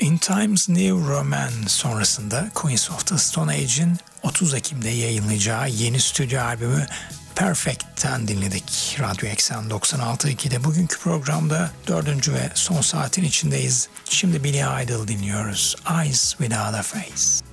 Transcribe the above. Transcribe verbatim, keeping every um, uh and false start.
In Times New Roman sonrasında Queens of the Stone Age'in otuz Ekim'de yayınlayacağı yeni stüdyo albümü Perfect'ten dinledik. Radyo Eksen doksan altı nokta iki'de bugünkü programda dördüncü ve son saatin içindeyiz. Şimdi Billy Idol dinliyoruz. Eyes Without a Face.